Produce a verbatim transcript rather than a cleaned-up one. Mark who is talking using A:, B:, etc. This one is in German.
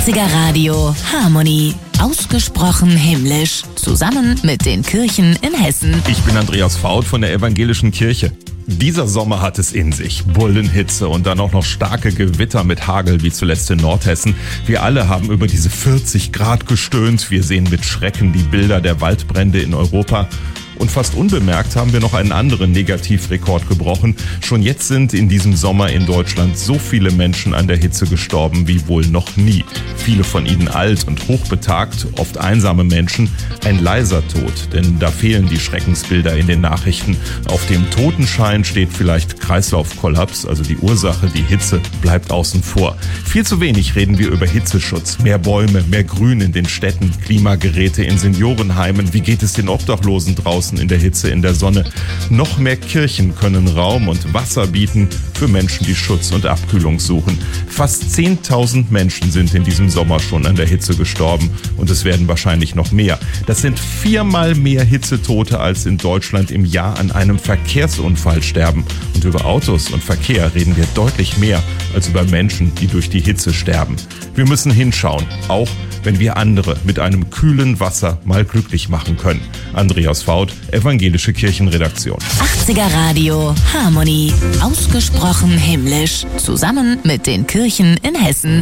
A: achtziger Radio Harmonie. Ausgesprochen himmlisch. Zusammen mit den Kirchen in Hessen.
B: Ich bin Andreas Faut von der Evangelischen Kirche. Dieser Sommer hat es in sich. Bullenhitze und dann auch noch starke Gewitter mit Hagel, wie zuletzt in Nordhessen. Wir alle haben über diese vierzig Grad gestöhnt. Wir sehen mit Schrecken die Bilder der Waldbrände in Europa. Und fast unbemerkt haben wir noch einen anderen Negativrekord gebrochen. Schon jetzt sind in diesem Sommer in Deutschland so viele Menschen an der Hitze gestorben wie wohl noch nie. Viele von ihnen alt und hochbetagt, oft einsame Menschen. Ein leiser Tod, denn da fehlen die Schreckensbilder in den Nachrichten. Auf dem Totenschein steht vielleicht Kreislaufkollaps, also die Ursache, die Hitze, bleibt außen vor. Viel zu wenig reden wir über Hitzeschutz. Mehr Bäume, mehr Grün in den Städten, Klimageräte in Seniorenheimen. Wie geht es den Obdachlosen draußen in der Hitze, in der Sonne? Noch mehr Kirchen können Raum und Wasser bieten für Menschen, die Schutz und Abkühlung suchen. Fast zehntausend Menschen sind in diesem Sommer schon an der Hitze gestorben und es werden wahrscheinlich noch mehr. Das sind viermal mehr Hitzetote, als in Deutschland im Jahr an einem Verkehrsunfall sterben. Und über Autos und Verkehr reden wir deutlich mehr als über Menschen, die durch die Hitze sterben. Wir müssen hinschauen, auch wenn wir andere mit einem kühlen Wasser mal glücklich machen können. Andreas Faut, Evangelische Kirchenredaktion.
A: achtziger Radio Harmonie. Ausgesprochen himmlisch. Zusammen mit den Kirchen in Hessen.